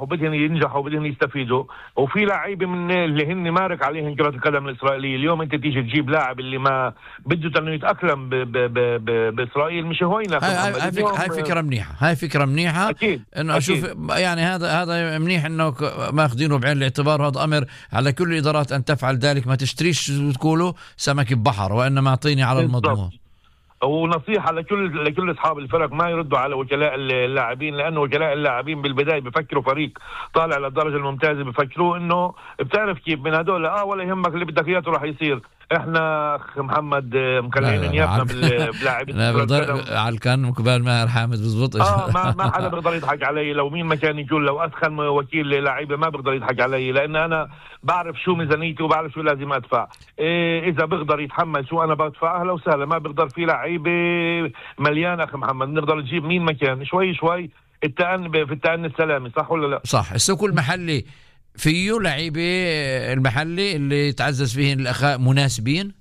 ينجح وبدهم ينجحوا وبدهم يستفيدوا، وفي لعيبه من اللي هن مارك عليهم كرة القدم الإسرائيلية. اليوم أنت تيجي تجيب لاعب اللي ما بده إنه يتأقلم بإسرائيل، مش هوينة. هاي فكرة منيحة، هاي فكرة منيحة. أكيد إنه أشوف يعني هذا منيح إنه ماخذينه بعين الاعتبار، وهذا أمر على كل الإدارات أن تفعل ذلك. ما تشتريش وتقولوا سمك ببحر، وإنما أعطيني على المضمون. ونصيحة لكل أصحاب الفرق ما يردوا على وكلاء اللاعبين، لأنه وكلاء اللاعبين بالبداية بفكروا فريق طالع للدرجة الممتازة، بفكروا إنه بتعرف كيف من هدول ولا يهمك اللي بدك إياه راح يصير. احنا اخ محمد مكلعين نيابنا بلاعبين على كان مقبال ماهر حامد بزبط. ما حدا بيقدر يضحك علي، لو مين مكان يكون، لو أسخن وكيل لاعيبه ما بيقدر يضحك علي، لأن أنا بعرف شو ميزانيتي وبعرف شو لازم أدفع. إذا بقدر يتحمل شو أنا بدفع أهلا وسهلا، ما بقدر في لعيبه مليان أخ محمد، نقدر نجيب مين مكان شوي شوي. في التأني السلامي، صح ولا لا؟ صح. السوق المحلي فيه لعيبه المحلي اللي يتعزز فيهن الأخاء مناسبين،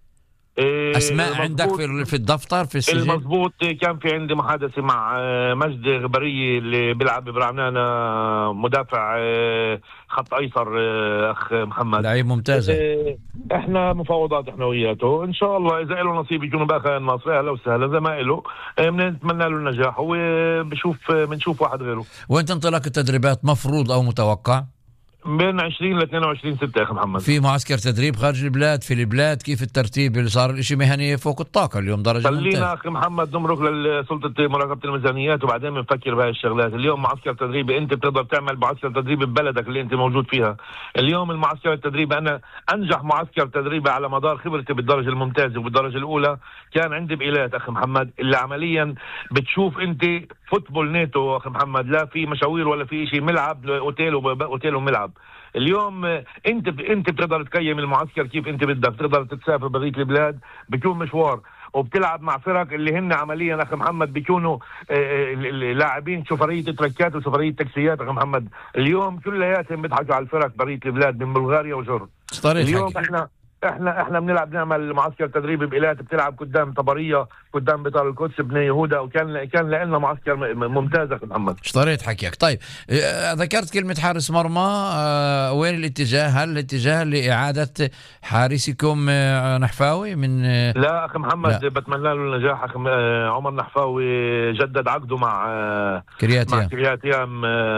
أسماء عندك في الدفتر في السجل؟ المضبوط. كان في عندي محادثة مع مجد غبرية اللي بيلعب برعنانة، مدافع خط أيسر أخ محمد، لعيب ممتازة. احنا مفاوضات احنا وياته، ان شاء الله اذا له نصيب يكونوا باخر النصر اهلا وسهلا، اذا ما له بنتمنى له النجاح بنشوف واحد غيره. وين تنطلق التدريبات مفروض او متوقع؟ بين 20 ل 22 6 يا اخي محمد. في معسكر تدريب خارج البلاد، في البلاد؟ كيف الترتيب اللي صار؟ الاشي مهني فوق الطاقه اليوم درجه ممتازه. خلينا اخي محمد نمرق لسلطه مراقبه الميزانيات وبعدين بنفكر بهاي الشغلات. اليوم معسكر تدريبي انت بتقدر تعمل معسكر تدريبي ببلدك اللي انت موجود فيها. اليوم المعسكر التدريبي انا انجح معسكر تدريبي على مدار خبرتي بالدرجه الممتازه وبالدرجه الاولى كان عندي بايلات اخي محمد، اللي عمليا بتشوف انت فوتبول نيتو اخي محمد، لا في مشاوير ولا في شيء، ملعب اوتيل وملعب. اليوم انت بتقدر تقيم المعسكر كيف انت بدك، بتقدر تسافر بقية البلاد، بيكون مشوار وبتلعب مع فرق اللي هن عمليا اخي محمد بيكونوا لاعبين شوفريه تركات وشوفريه تاكسيات اخي محمد. اليوم كلياتهم بيضحكوا على الفرق بقية البلاد من بلغاريا وجر. اليوم احنا بنلعب نعمل معسكر تدريبي بإيلات، بتلعب قدام طبرية، قدام بطار القدس، بني يهودا، وكان لنا معسكر ممتاز اخي محمد. اشتريت حكيك. طيب ذكرت كلمة حارس مرمى، وين الاتجاه؟ هل الاتجاه لإعادة حارسكم نحفاوي من لا اخي محمد؟ بتمنى له النجاح اخي. عمر نحفاوي جدد عقده مع كرياتيام.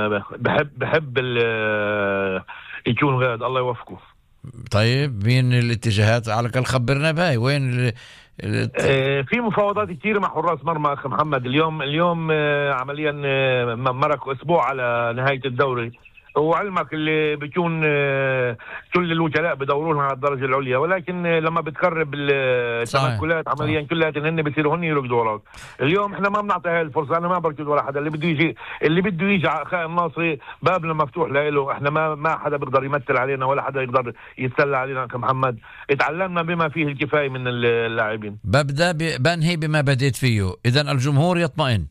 بحب يكون غاد، الله يوفقه. طيب مين الاتجاهات؟ على الأقل خبرنا بهاي وين في مفاوضات كثيرة مع حراس مرمى اخي محمد. اليوم عمليا مرق اسبوع على نهاية الدوري، وعلمك اللي بيكون كل الوكلاء بدورون على الدرجة العليا، ولكن لما بتقرب التمكلات عمليا كلها هن بيصيروا هن يركضوا وراك. اليوم احنا ما بنعطي هاي الفرصة، انا ما بركض ولا حدا. اللي بده يجي على اخاء الناصري بابنا مفتوح له. احنا ما حدا بيقدر يمثل علينا ولا حدا يقدر يتسلى علينا اخي محمد. اتعلمنا بما فيه الكفاية من اللاعبين. بنهي بما بديت فيه. اذا الجمهور يطمئن.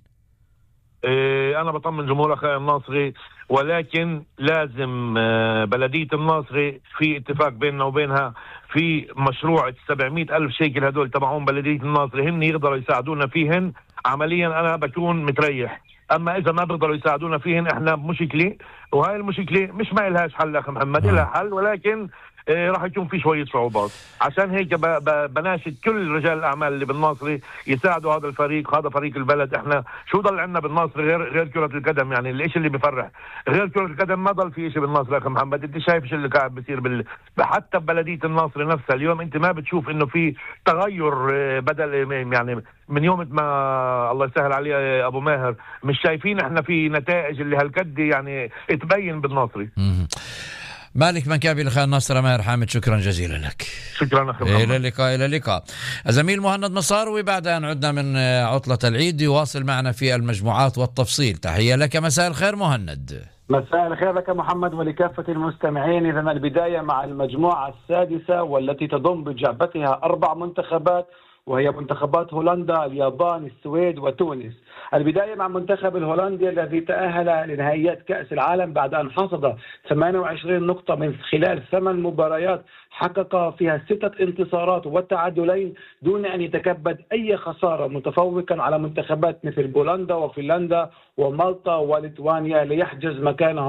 انا بطمن جمهور اخاء الناصري، ولكن لازم بلدية الناصري في اتفاق بيننا وبينها في مشروع 700,000 شيكل هدول تبعون بلدية الناصري، هن يقدروا يساعدونا فيهن. عمليا انا بكون متريح. اما اذا ما بيقدروا يساعدونا فيهن احنا بمشكلة، وهاي المشكلة مش ما إلهاش حل اخي محمد، إلها حل، ولكن راح يكون في شوية صعوبات. عشان هيك بناشد كل رجال الأعمال اللي بالناصري يساعدوا هذا الفريق، هذا فريق البلد. احنا شو ضل عندنا بالناصري غير كرة القدم؟ يعني الاشي اللي بيفرح غير كرة القدم ما ضل في اشي بالناصري اخي محمد. انت شايف شو اللي قاعد بيصير حتى ببلدية الناصري نفسها. اليوم انت ما بتشوف انه في تغير، بدل يعني من يوم ما الله يسهل عليه ابو ماهر مش شايفين احنا في نتائج اللي هالقد يعني تبين بالناصري. مالك منكابي لخان ناصر ماهر حامد، شكرا جزيلا لك. شكرا أخي محمد. إلى اللقاء. الزميل مهند مصاروي بعد أن عدنا من عطلة العيد يواصل معنا في المجموعات والتفصيل. تحية لك، مساء الخير مهند. مساء الخير لك محمد ولكافة المستمعين. إذن البداية مع المجموعة السادسة والتي تضم بجعبتها 4 منتخبات، وهي منتخبات هولندا، اليابان، السويد وتونس. البداية مع المنتخب الهولندي الذي تأهل لنهائيات كأس العالم بعد أن حصد 28 نقطة من خلال 8 مباريات حقق فيها 6 انتصارات وتعادلين دون أن يتكبد أي خسارة، متفوقا على منتخبات مثل بولندا وفنلندا ومالطا وليتوانيا ليحجز مكانه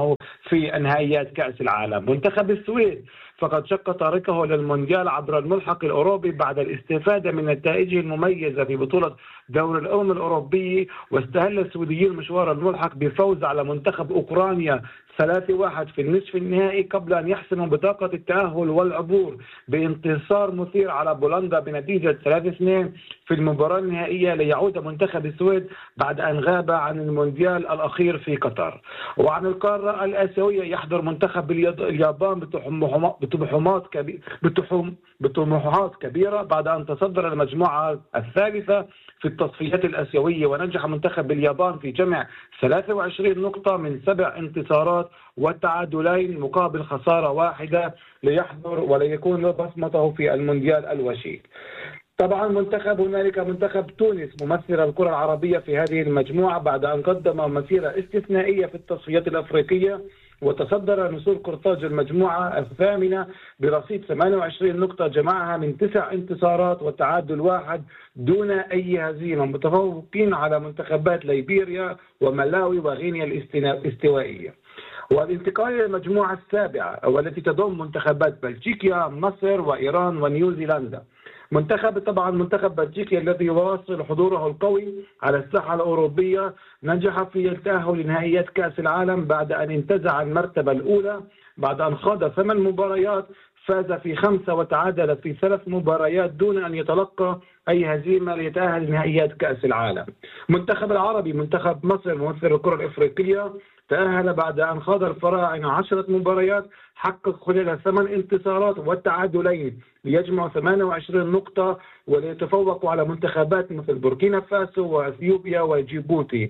في نهائيات كأس العالم. منتخب السويد فقد شق طريقه للمونديال عبر الملحق الأوروبي بعد الاستفادة من نتائجه المميزة في بطولة دوري الأمم الأوروبي، واستهل السويديين مشوار الملحق بفوز على منتخب أوكرانيا 3-1 في النصف النهائي قبل أن يحسموا بطاقة التأهل والعبور بانتصار مثير على بولندا بنتيجة 3-2 في المباراة النهائية، ليعود منتخب السويد بعد أن غاب عن المونديال الأخير في قطر. وعن القارة الآسيوية يحضر منتخب اليابان بطموحات كبيرة بعد أن تصدر المجموعة الثالثة في التصفيات الآسيوية، ونجح منتخب اليابان في جمع 23 نقطة من 7 انتصارات والتعادلين مقابل خسارة واحدة ليحضر وليكون له بصمته في المونديال الوشيك. طبعا هنالك منتخب تونس ممثل الكرة العربية في هذه المجموعة بعد أن قدم مسيرة استثنائية في التصفيات الأفريقية، وتصدر نسور قرطاج المجموعة الثامنة برصيد 28 نقطة جمعها من 9 انتصارات وتعادل واحد دون أي هزيمة، متفوقين على منتخبات ليبيريا وملاوي وغينيا الاستوائية. والانتقال إلى المجموعة السابعة والتي تضم منتخبات بلجيكا، مصر وإيران ونيوزيلندا. منتخب بلجيكا الذي يواصل حضوره القوي على الساحة الأوروبية نجح في التأهل لنهائيات كأس العالم بعد أن انتزع المرتبة الأولى بعد أن خاض 8 مباريات، فاز في 5 وتعادل في 3 مباريات دون أن يتلقى أي هزيمة ليتأهل لنهائيات كأس العالم. منتخب العربي منتخب مصر ممثل الكرة الإفريقية تأهل بعد أن خاض الفراعنة 10 مباريات، حقق خلال 8 انتصارات والتعادلين ليجمع 28 نقطة وليتفوق على منتخبات مثل بوركينا فاسو وأثيوبيا وجيبوتي،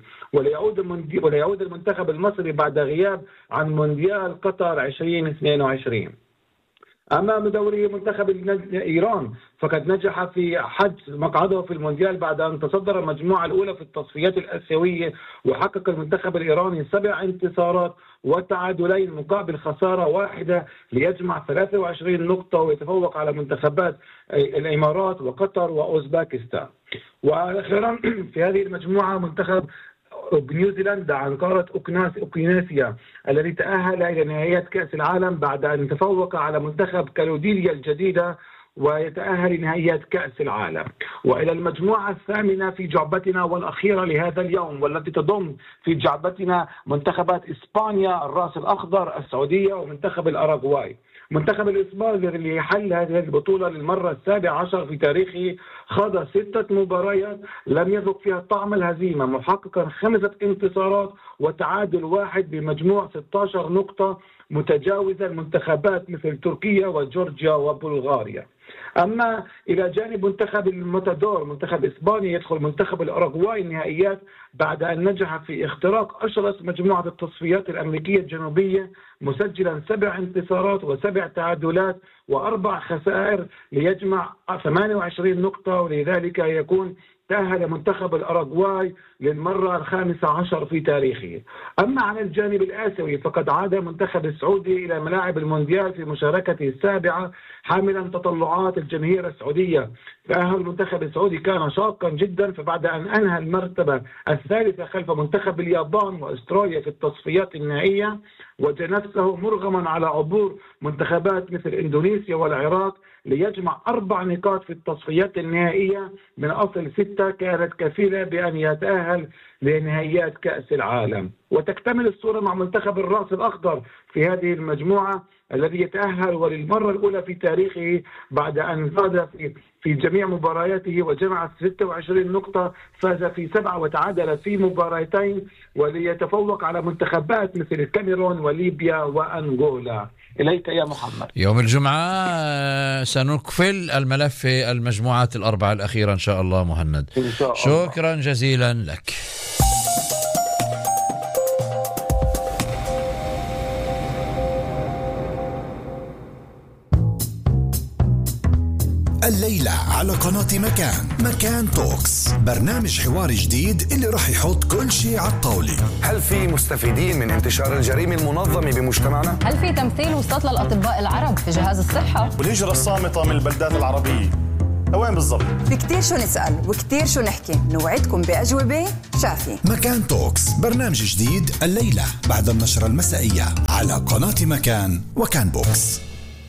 وليعود المنتخب المصري بعد غياب عن مونديال قطر 2022. أما دوري منتخب إيران فقد نجح في حجز مقعده في المونديال بعد أن تصدر المجموعة الأولى في التصفيات الآسيوية، وحقق المنتخب الإيراني 7 انتصارات وتعادلين مقابل خسارة واحدة ليجمع 23 نقطة ويتفوق على منتخبات الإمارات وقطر وأوزباكستان. وأخيرا في هذه المجموعة منتخب نيوزيلندا عن قارة أوكيناسيا الذي تأهل إلى نهائيات كأس العالم بعد أن تفوق على منتخب كالوديليا الجديدة ويتأهل لنهائيات كأس العالم. وإلى المجموعة الثامنة في جعبتنا والأخيرة لهذا اليوم والتي تضم في جعبتنا منتخبات إسبانيا، الرأس الأخضر، السعودية ومنتخب الأراغواي. منتخب الإسباني اللي حل هذه البطولة للمرة 17 في تاريخه خاض 6 مباريات لم يذق فيها طعم الهزيمة، محققا 5 انتصارات وتعادل واحد بمجموع 16 نقطة، متجاوزا المنتخبات مثل تركيا وجورجيا وبلغاريا. أما إلى جانب منتخب الماتادور منتخب إسبانيا يدخل منتخب الأوروغواي النهائيات بعد أن نجح في اختراق أشرس مجموعة التصفيات الأمريكية الجنوبية مسجلا 7 انتصارات و7 تعادلات و4 خسائر ليجمع 28 نقطة، ولذلك يكون تأهل منتخب الأوروغواي للمرة 15 في تاريخه. أما عن الجانب الآسيوي فقد عاد منتخب السعودي إلى ملاعب المونديال في مشاركته السابعة حاملا تطلعات الجماهير السعودية. تأهل المنتخب السعودي كان شاقا جدا، فبعد أن أنهى المرتبة الثالثة خلف منتخب اليابان وأستراليا في التصفيات النهائية وجد نفسه مرغما على عبور منتخبات مثل إندونيسيا والعراق ليجمع 4 نقاط في التصفيات النهائية من أصل 6 كانت كفيلة بأن يتأهل لنهائيات كأس العالم. وتكتمل الصورة مع منتخب الرأس الأخضر في هذه المجموعة الذي يتأهل وللمرة الأولى في تاريخه بعد أن فاز في جميع مبارياته وجمع 26 نقطة، فاز في 7 وتعادل في مباراتين، وليتفوق على منتخبات مثل الكاميرون وليبيا وأنغولا. إليك يا محمد. يوم الجمعة سنكفل الملف في المجموعات الأربعة الأخيرة إن شاء الله مهند. إن شاء الله. شكرا جزيلا لك. الليلة على قناة مكان توكس، برنامج حوار جديد اللي راح يحط كل شيء على الطاولة. هل في مستفيدين من انتشار الجريمة المنظمة بمجتمعنا؟ هل في تمثيل وسط للأطباء العرب في جهاز الصحة؟ والهجرة الصامتة من البلدات العربية؟ وين بالضبط؟ في كتير شو نسأل وكتير شو نحكي، نوعدكم بأجوبة شافية. مكان توكس برنامج جديد الليلة بعد النشرة المسائية على قناة مكان وكان بوكس.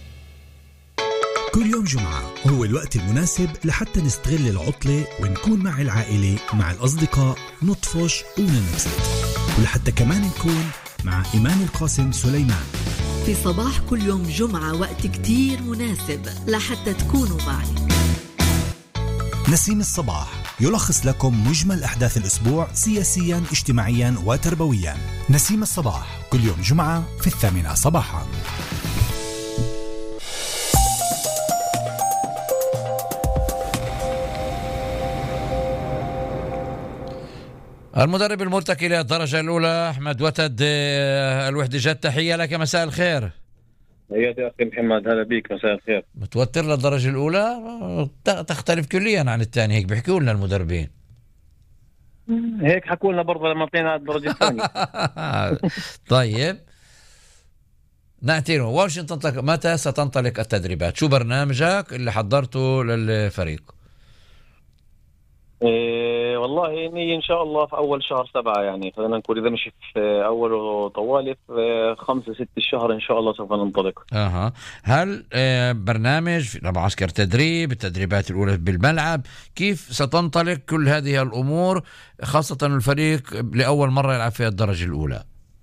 كل يوم جمعة هو الوقت المناسب لحتى نستغل العطلة ونكون مع العائلة مع الأصدقاء، نطفش وننبسط، ولحتى كمان نكون مع إيمان القاسم سليمان في صباح كل يوم جمعة. وقت كتير مناسب لحتى تكونوا معي. نسيم الصباح يلخص لكم مجمل أحداث الأسبوع سياسيا اجتماعيا وتربويا. نسيم الصباح كل يوم جمعة في 8 صباحا. المدرب المرتكي للدرجة الأولى أحمد وتد الوحدة جد، تحية لك، مساء الخير. تحياتي أخي محمد، هلا بيك، مساء الخير. متوتر للدرجة الأولى؟ تختلف كليا عن الثاني، هيك بيحكوا لنا المدربين. هيك حكوا لنا برضه لما طلعنا على الدرجة الثانية. طيب نأتي واشنطن، متى ستنطلق التدريبات؟ شو برنامجك اللي حضرته للفريق؟ والله إني إن شاء الله في أول شهر 7، يعني خلينا نقول إذا مش في أول طوالي في 5-6 الشهر إن شاء الله سوف ننطلق. هل برنامج معسكر تدريب، التدريبات الأولى بالملعب، كيف ستنطلق كل هذه الأمور، خاصة الفريق لأول مرة يلعب في الدرجة الأولى؟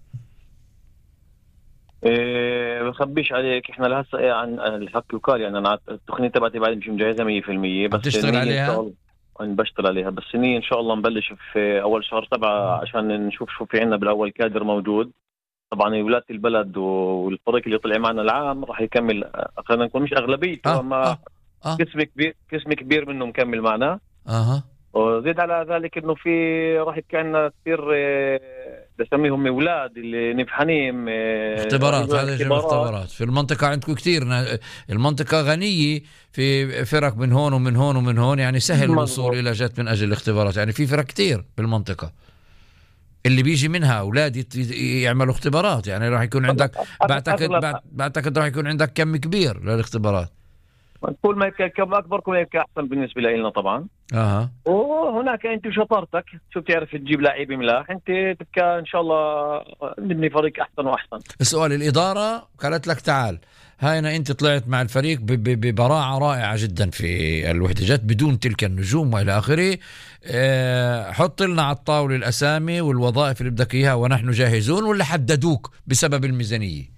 بخبيش عليك، احنا لهسه عن الحكي وكال، يعني انا التقنيه تبعتي بعد مش مجهزه 100%، بس بتشتغل عليها؟ بشتغل عليها، بس إن شاء الله نبلش في أول شهر 7 عشان نشوف شو في عنا بالأول كادر موجود. طبعا ولاة البلد والفريق اللي طلع معنا العام راح يكمل، خلينا نكون مش أغلبيته أما قسم كبير منه مكمل معنا. وزيد على ذلك إنه في راح يبقى عنا كثير بسميهم أولاد اللي نبحانين اختبارات. هذا اختبارات في المنطقة عندكم كتير، المنطقة غنية في فرق من هون ومن هون ومن هون، يعني سهل الوصول إلى جد من أجل الاختبارات. يعني في فرق كتير بالمنطقة اللي بيجي منها أولاد يعملوا اختبارات، يعني راح يكون عندك بعتقد راح يكون عندك كم كبير للاختبارات. كل ما كم أكبر كل ما يكون أحسن بالنسبة لنا طبعا. وهناك أنت وشطارتك شو بتعرف تجيب لاعبين ملاح، أنت تبقى إن شاء الله نبني فريق أحسن وأحسن. السؤال، الإدارة قالت لك تعال هاينا أنت طلعت مع الفريق ببراعة رائعة جدا في الوحدة جت بدون تلك النجوم وإلى آخره، حط لنا على الطاولة الأسامي والوظائف اللي بدك إياها ونحن جاهزون، ولا حددوك بسبب الميزانية؟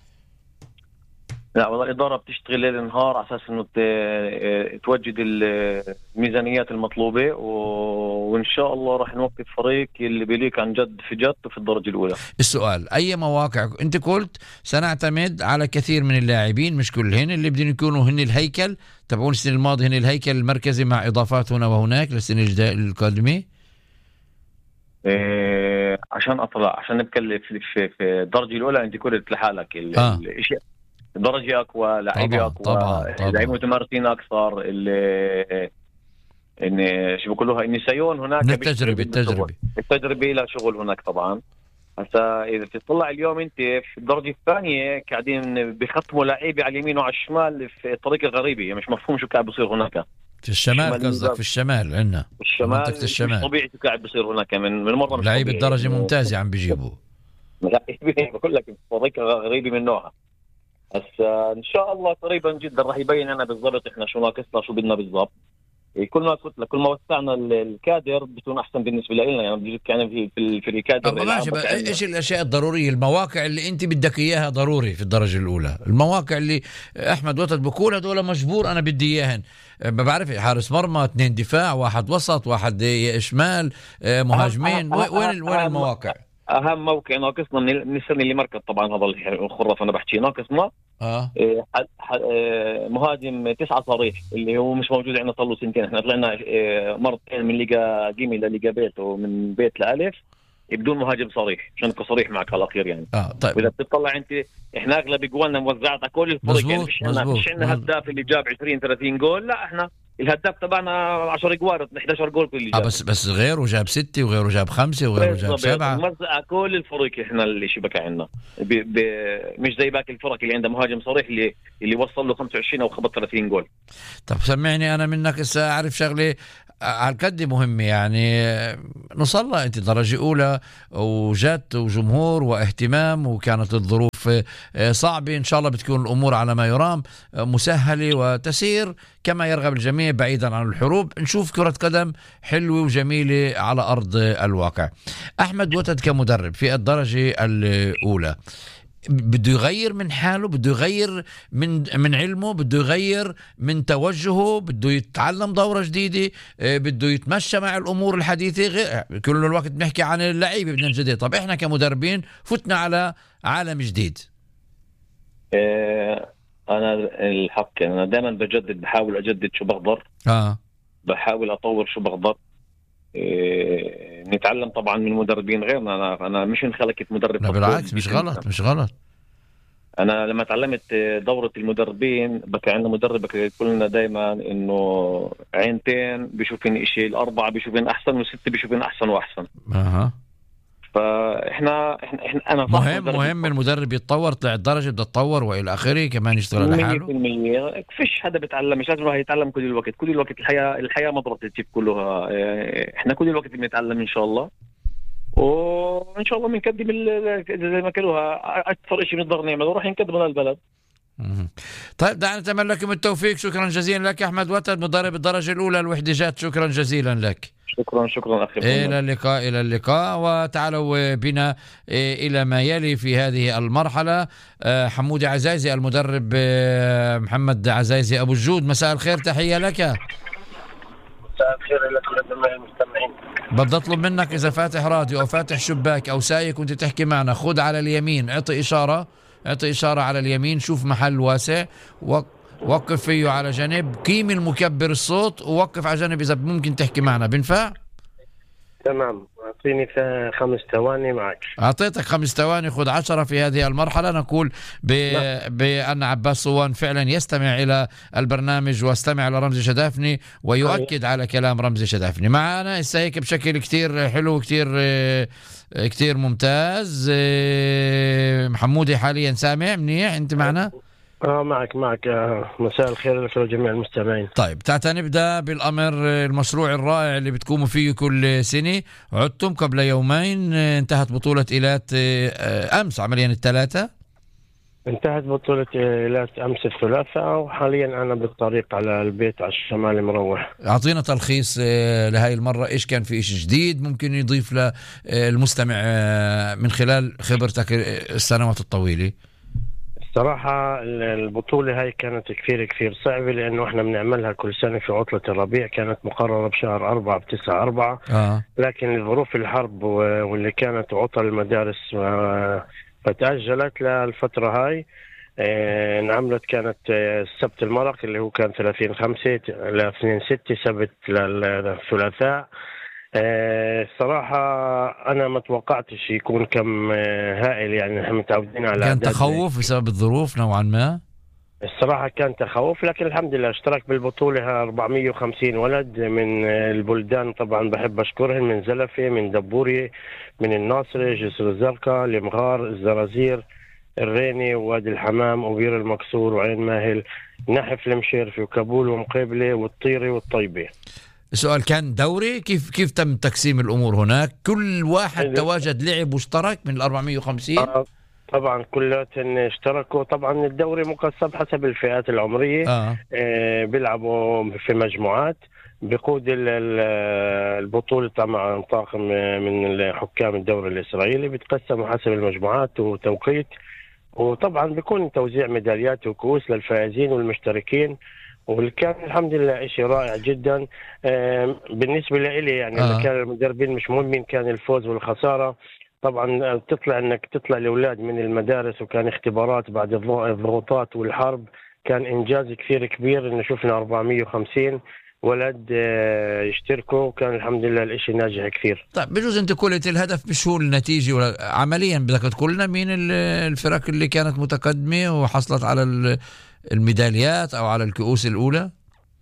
لا والله الإدارة بتشتغل ليل نهار على أساس إنه توجد الميزانيات المطلوبة، وإن شاء الله راح نوقف فريق اللي بيليك عن جد في جد في الدرجة الأولى. السؤال، أي مواقع أنت قلت سنعتمد على كثير من اللاعبين مش كلهن اللي بدهم يكونوا هن الهيكل تبعون السنة الماضية، هن الهيكل المركزي مع إضافات هنا وهناك للسنة القادمة؟ عشان أطلع عشان نبقى في الدرجة الأولى أنت قلت لحالك الشيء درجة أقوى، لاعبين أقوى، لاعبين متمرسين أكثر، إن شو بقولوها النسيون هناك، التجربة لا شغل هناك طبعا. هسا إذا تطلع اليوم أنت في الدرجة الثانية قاعدين بيختموا لاعبي على اليمين وعلى الشمال في الطريقة الغريبة، مش مفهوم شو قاعد بيصير هناك في الشمال. قصدك في الشمال عندنا منطقة الشمال مش طبيعي شو قاعد بيصير هناك من مرة لعيب الدرجة ممتازة عم بيجيبوا بقول لك طريقة غريبة من نوعها. بس ان شاء الله قريبا جدا راح يبين لنا بالضبط احنا شو ناقصنا شو بدنا بالضبط. كل ما وسعنا الكادر بتكون احسن بالنسبه لنا، يعني بيجيك يعني في الكادر. ماشي، ايش الاشياء الضروريه، المواقع اللي انت بدك اياها ضروري في الدرجه الاولى، المواقع اللي احمد وتد بقول هذول مجبور انا بدي اياهن، ما بعرف، حارس مرمى، 2 دفاع، 1 وسط، 1 شمال، مهاجمين، وين المواقع؟ اهم موقع ناقصنا من السنه اللي مركت طبعا، هذا الخرافه انا بحكي ناقصنا مهاجم 9 صريح اللي هو مش موجود عندنا صار له 2 سنين. احنا طلعنا مرتين من ليغا جيمي لليغا بيت ومن بيت لألف بدون مهاجم صريح، عشان اكون صريح معك على الاخير يعني. طيب. واذا بتطلع انت احنا اغلب جوالنا موزعه على كل الفريق، يعني مش عندنا هداف اللي جاب 20-30 جول، لا احنا الهداف تبعنا 10 جوار 11 جول كل جاب. بس غيره جاب 6 وغيره جاب 5 وغيره جاب 7. موزع كل الفرق احنا اللي شبكة عندنا مش زي باقي الفرق اللي عنده مهاجم صريح اللي وصل له 25 او خبط 30 جول. طب سمعني انا منك هسه اعرف شغله هالقد مهمة، يعني نوصلها انت درجة اولى وجت وجمهور واهتمام، وكانت الظروف صعبة، ان شاء الله بتكون الامور على ما يرام مسهلة وتسير كما يرغب الجميع بعيدا عن الحروب، نشوف كرة قدم حلوة وجميلة على ارض الواقع. احمد وتد كمدرب في الدرجة الاولى بده يغير من حاله، بده يغير من علمه، بده يغير من توجهه، بده يتعلم دورة جديدة، بده يتمشى مع الأمور الحديثة. غير كل الوقت بنحكي عن اللعيبة بدنا نجدد. طب إحنا كمدربين فتنا على عالم جديد. أنا الحق أنا دائما بجدد، بحاول أجدد شو بقدر، بحاول أطور شو بقدر. نتعلم طبعا من مدربين غيرنا. أنا مش انخلقت مدرب، لا بالعكس مش غلط. أنا لما تعلمت دورة المدربين بكى عندنا مدرب كلنا دايما إنه عينتين بيشوفين إشي، الأربعة بيشوفين أحسن، والستة بيشوفين أحسن وأحسن. فإحنا أنا مهم المدرب يتطور، طلع الدرجة بدها تتطور وإلى آخره، كمان يشتغل على حاله. 100% فيش حدا بيتعلم، مش لازم يتعلم كل الوقت. الحياة مضرة تجيب كلها. إحنا كل الوقت بنتعلم إن شاء الله، وإن شاء الله بنقدم زي ما قالوها أكثر شيء بنقدر نعمله راح نقدمه للبلد. طيب دعنا نتمنى لكم التوفيق. شكرا جزيلا لك أحمد وتد مدرب الدرجة الأولى الوحدجات، شكرا جزيلا لك. شكرا أخي. إلى اللقاء. وتعالوا بنا إلى ما يلي في هذه المرحلة. حمودي عزايزي المدرب محمد عزايزي أبو الجود، مساء الخير، تحية لك. مساء الخير لكم المستمعين. بدي أطلب منك إذا فاتح راديو أو فاتح شباك أو سايق وأنت تحكي معنا، خد على اليمين، اعطي إشارة على اليمين، شوف محل واسع وقف فيه على جنب، قيم المكبر الصوت ووقف على جنب إذا ممكن تحكي معنا. بنفع؟ تمام، أعطيني 5 ثواني معك. أعطيتك 5 ثواني، خذ 10 في هذه المرحلة. نقول بأن عباس صوان فعلا يستمع إلى البرنامج واستمع لرمزي شدافني ويؤكد على كلام رمزي شدافني. معنا هيك بشكل كتير حلو، كتير ممتاز. محمودي حاليا سامع منيح؟ أنت معنا؟ معك مساء الخير لك ولجميع المستمعين. طيب تعال نبدأ بالأمر المشروع الرائع اللي بتقوموا فيه كل سنة. عدتم قبل يومين، انتهت بطولة إيلات أمس عمليا الثلاثة. انتهت بطولة إيلات أمس الثلاثة، وحاليا أنا بالطريق على البيت على الشمال مروح. أعطينا تلخيص لهاي المرة، إيش كان في إيش جديد ممكن يضيف للمستمع من خلال خبرتك السنوات الطويلة؟ الصراحة البطولة هاي كانت كثير صعبة، لأنه احنا بنعملها كل سنة في عطلة الربيع، كانت مقررة بشهر 4 ب9/4. لكن ظروف الحرب واللي كانت عطل المدارس فتأجلت للفترة هاي. انعملت كانت السبت المرق اللي هو كان 30/5 ل2/6، سبت للثلاثاء. الصراحة أنا ما توقعتش يكون كم هائل، يعني نحن متعودين على كان تخوف بسبب الظروف نوعا ما. الصراحة كان تخوف، لكن الحمد لله اشترك بالبطولة 450 ولد من البلدان، طبعا بحب أشكرهم، من زلفة، من دبوري، من الناصرة، جسر الزرقاء، المغار، الزرازير، الريني، ووادي الحمام، وبير المكسور، وعين ماهل، نحف، المشيرفي، وكابول، ومقيبلة، والطيري، والطيبة. السؤال كان دوري، كيف تم تقسيم الأمور هناك؟ كل واحد تواجد لعب واشترك من 450؟ طبعا كلهم اشتركوا. طبعا الدوري مقسم حسب الفئات العمرية. بيلعبوا في مجموعات، بقود البطولة طبعا طاقم من حكام الدوري الإسرائيلي، بيتقسموا حسب المجموعات وتوقيت، وطبعا بيكون توزيع ميداليات وكؤوس للفائزين والمشتركين. والكان الحمد لله شيء رائع جدا. بالنسبة لي يعني كان المدربين مش مهم مين كان الفوز والخسارة، طبعا انك تطلع الأولاد من المدارس، وكان اختبارات بعد الضغوطات والحرب، كان إنجاز كثير كبير إنه شفنا 450 ولد يشتركوا، وكان الحمد لله الاشي ناجح كثير. طيب بجوز انت قلت الهدف مش هو النتيجة، ولا عمليا بدك تقول لنا مين الفرق اللي كانت متقدمة وحصلت على الميداليات او على الكؤوس الاولى؟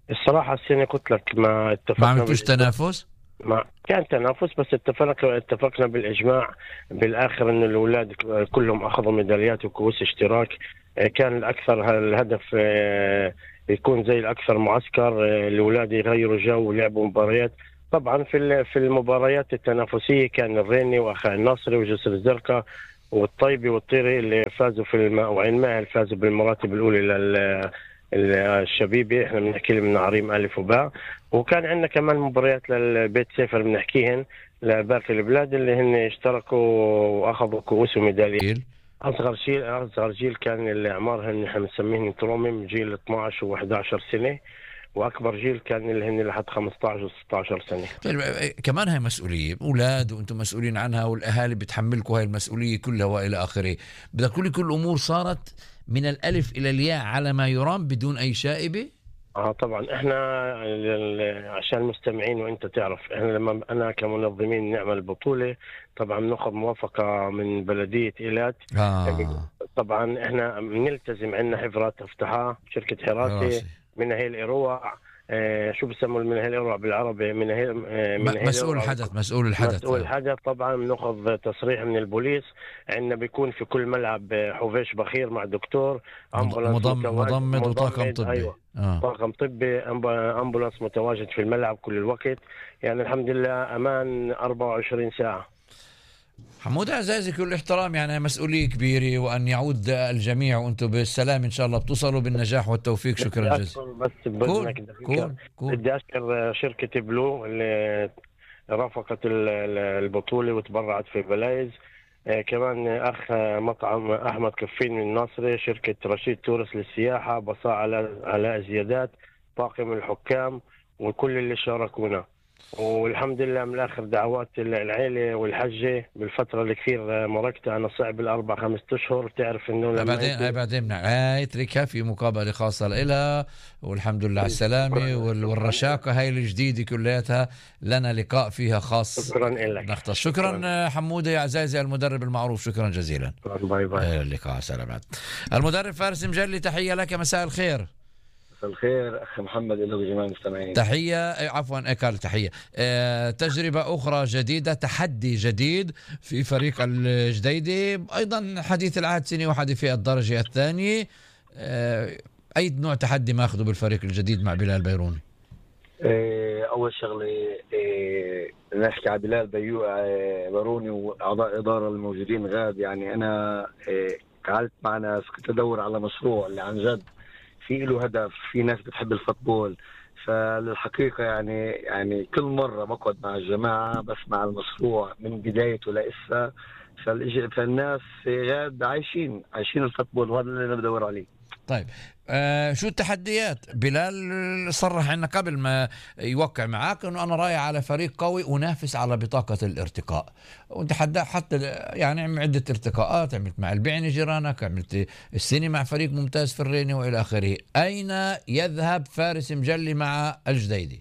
الصراحة السنة قلت لك ما اتفقنا، ما عملتوش تنافس؟ ما كان تنافس، بس اتفقنا بالإجماع بالآخر إنه الأولاد كلهم أخذوا ميداليات وكؤوس اشتراك. كان الأكثر الهدف يكون زي الأكثر معسكر، الأولاد يغيروا جو ويلعبوا مباريات. طبعا في المباريات التنافسية كان الريني وأخا الناصري وجسر الزرقاء والطيبي والطيري اللي فازوا في وعين ماهل فازوا بالمراتب الأولى الشبيبي، احنا بنحكي من عريم ألف وباء. وكان عندنا كمان مباريات للبيت سيفر بنحكيهن لباقي البلاد اللي هن اشتركوا واخذوا كؤوس وميداليات. اصغر جيل كان اللي اعمارهن نحن بنسميهن ترومم، جيل 12 و11 سنه، واكبر جيل كان اللي هن لحد 15 و16 سنه. طيب كمان هاي مسؤوليه اولاد وانتم مسؤولين عنها، والاهالي بتحملكم هاي المسؤوليه كلها والى اخره. بدك تقولي كل الامور صارت من الالف الى الياء على ما يرام بدون اي شائبه؟ طبعا احنا عشان المستمعين وانت تعرف، احنا لما انا كمنظمين نعمل بطوله طبعا بناخذ موافقه من بلديه ايلات. طبعا احنا بنلتزم، عندنا حفرات افتحها شركه حراسه، مناهيل ايروع، شو بسموا المناهيل ايروع بالعربي؟ مسؤول الحدث. مسؤول الحدث طبعا بناخذ تصريح من البوليس. عندنا بيكون في كل ملعب حوفيش بخير مع دكتور، مضمد وطاقم طبي. أيوة. طاقم طبي، امبولانس متواجد في الملعب كل الوقت، يعني الحمد لله امان 24 ساعه. حمود عزازي كل احترام، يعني مسؤولية كبيرة، وأن يعود الجميع وأنتم بالسلام إن شاء الله، بتصلوا بالنجاح والتوفيق. شكرا جزيلا. بس بدي أشكر شركة بلو اللي رافقت البطولة وتبرعت في بلايز. كمان أخ مطعم أحمد كفين من الناصري، شركة رشيد تورس للسياحة، بصاء على زيادات، طاقم الحكام وكل اللي شاركونا. والحمد لله من الآخر دعوات العائلة والحجة بالفترة اللي كثير مرقتها أنا صعب 4-5 أشهر. تعرف إنه بعدين اتركها في مقابلة خاصة لها. والحمد لله على السلامة والرشاقة هاي الجديدة كلياتها لنا لقاء فيها خاص. شكرا لك. نختص. شكرا حمودة عزازي المدرب المعروف، شكرا جزيلا. باي باي. اللقاء سلامات. المدرب فارس مجلي، تحية لك، مساء الخير. الخير أخي محمد له جميع المستمعين. تحية، عفوا قال تحية. تجربة أخرى جديدة، تحدي جديد في فريق الجديدي، أيضا حديث العهد سنة واحدة في الدرجة الثانية. أي نوع تحدي ماخذه بالفريق الجديد مع بلال بيروني؟ أول شغلة نحكي على بلال بيروني وأعضاء إدارة الموجودين غاد. يعني أنا قعدت مع ناس كنت أدور على مشروع اللي عن جد في له هدف، في ناس بتحب الفوتبول. فالحقيقة يعني كل مرة بقعد مع الجماعة بسمع المشروع من بدايته لإسا، فالناس غاد عايشين الفوتبول، وهذا اللي أنا بدور عليه. طيب شو التحديات؟ بلال صرح عنا قبل ما يوقع معاك انه انا رايح على فريق قوي ونافس على بطاقة الارتقاء، وانت حتى يعني عدة ارتقاءات، عملت مع البعني جيرانك، عملت السنة مع فريق ممتاز في الريني والى اخره. اين يذهب فارس مجلي مع الجديدي؟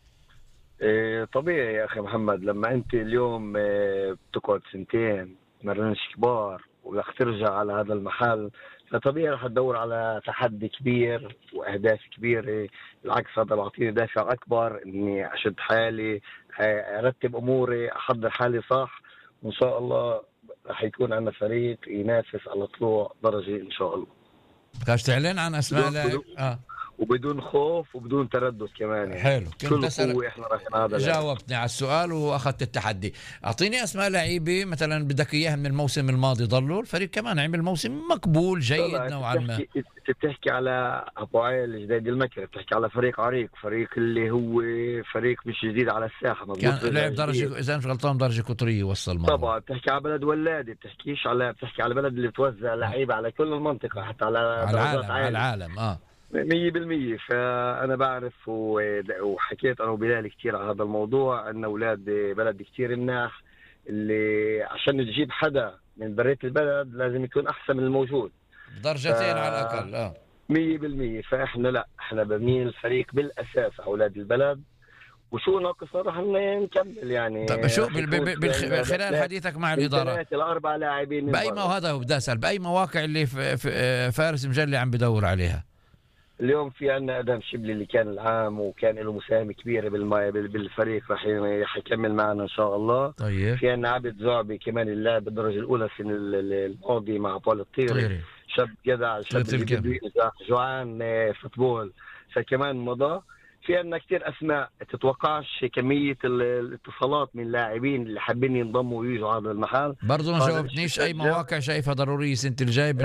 طبيعي يا اخي محمد، لما انت اليوم بتقعد سنتين مرنش كبار ولك ترجع على هذا المحل، فطبيعي رح تدور على تحدي كبير واهداف كبيره. بالعكس هذا بعطيني دافع اكبر اني اشد حالي، ارتب اموري، احضر حالي صح، وان شاء الله رح يكون عندنا فريق ينافس على طلوع درجه ان شاء الله. بدكش تعلن عن اسماء لاعب وبدون خوف وبدون تردد كمان. يعني حلو، كل قوة احنا رايحين هذا. جاوبتني على السؤال واخذت التحدي. اعطيني اسماء لعيبه مثلا بدك اياها من الموسم الماضي ضلوا الفريق كمان عمل موسم مقبول جيد نوعا ما. بتحكي على ابو عائل الجديد المكري، بتحكي على فريق عريق، فريق اللي هو فريق مش جديد على الساحه، كان لعب درجه اذا مش غلطان درجه قطريه وصل مرة. طبعا بتحكي على بلد ولادي، بتحكي على بلد اللي بتوزع لعيبه على كل المنطقه، حتى على العالم 100%. فأنا بعرف وحكيت أنا وبلال كتير على هذا الموضوع، أن أولاد بلد كتير مناح، اللي عشان تجيب حدا من برية البلد لازم يكون أحسن من الموجود درجتين على الأقل. 100%. فإحنا لا، إحنا بنين الفريق بالأساس أولاد البلد، وشو ناقص راح نكمل. يعني طيب شو خلال حديثك مع الإدارة 3-4 لاعبين بأي هذا بدي أسأل بأي مواقع اللي في فارس مجلي عم بدور عليها؟ اليوم في عنا ادم شبلي اللي كان العام وكان له مساهمه كبيره بالفريق، راح يكمل معنا ان شاء الله. طيب. في عنا عبد زعبي كمان اللاعب بالدرجه الاولى السنه الماضيه مع بول الطيري، شاب جدع، شاب جوعان فوتبول، فكمان مضى. في عنا كتير اسماء، تتوقعش كميه الاتصالات من لاعبين اللي حابين ينضموا ويجوا على المحل. برضو ما جاوبتنيش اي مواقع شايفها ضروريه السنه الجاي